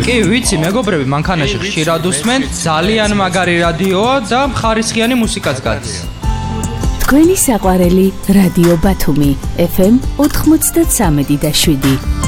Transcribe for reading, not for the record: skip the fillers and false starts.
კი, ვიცი, მეგობრები, მანქანაში ხშირად უსმენ, ძალიან მაგარი რადიოა და ხარისხიანი მუსიკაც გადის. თქვენი საყვარელი რადიო ბათუმი FM 93.7.